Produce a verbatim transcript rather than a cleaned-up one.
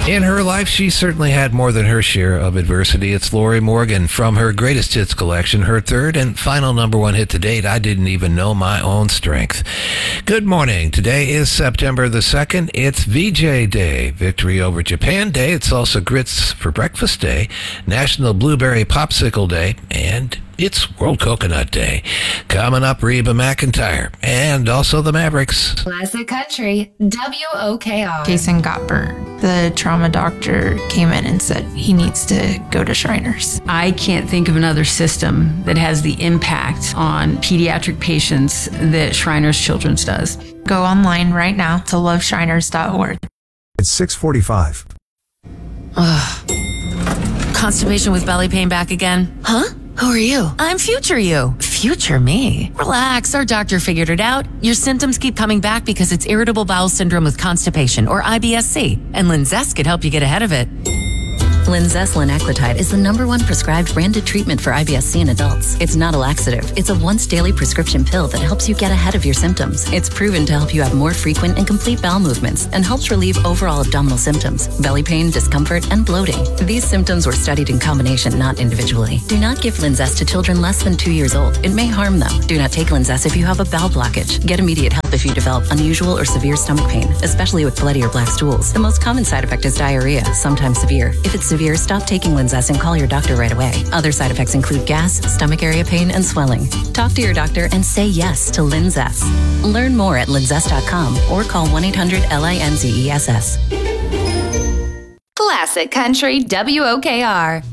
In her life, she certainly had more than her share of adversity. It's Lori Morgan from her Greatest Hits collection, her third and final number one hit to date, I Didn't Even Know My Own Strength. Good morning. Today is September the second. It's V J Day, Victory Over Japan Day. It's also Grits for Breakfast Day, National Blueberry Popsicle Day, and it's World Coconut Day. Coming up, Reba McEntire, and also the Mavericks. Classic Country, W O K R. Jason got burnt. The trauma doctor came in and said he needs to go to Shriners. I can't think of another system that has the impact on pediatric patients that Shriners Children's does. Go online right now to love shriners dot org. It's six forty-five. Ugh. Constipation with belly pain back again? Huh? Who are you? I'm future you. Future me? Relax, our doctor figured it out. Your symptoms keep coming back because it's irritable bowel syndrome with constipation, or I B S C, and Linzess could help you get ahead of it. Linzess linaclotide is the number one prescribed branded treatment for I B S C in adults. It's not a laxative. It's a once daily prescription pill that helps you get ahead of your symptoms. It's proven to help you have more frequent and complete bowel movements and helps relieve overall abdominal symptoms, belly pain, discomfort, and bloating. These symptoms were studied in combination, not individually. Do not give Linzess to children less than two years old. It may harm them. Do not take Linzess if you have a bowel blockage. Get immediate help if you develop unusual or severe stomach pain, especially with bloody or black stools. The most common side effect is diarrhea, sometimes severe. If it's severe, stop taking Linzess and call your doctor right away. Other side effects include gas, stomach area pain, and swelling. Talk to your doctor and say yes to Linzess. Learn more at linzess dot com or call one eight hundred L I N Z E S S. Classic Country, W O K R.